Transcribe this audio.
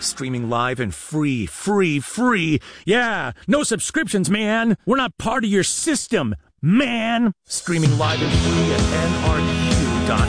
Streaming live and free. Yeah, no subscriptions, man. We're not part of your system, man. Streaming live and free at NRQ.